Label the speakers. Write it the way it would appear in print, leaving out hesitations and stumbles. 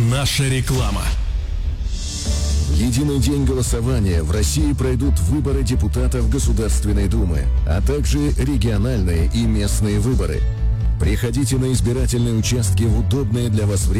Speaker 1: Наша реклама.
Speaker 2: В единый день голосования в России пройдут выборы депутатов Государственной Думы, а также региональные и местные выборы. Приходите на избирательные участки в удобное для вас время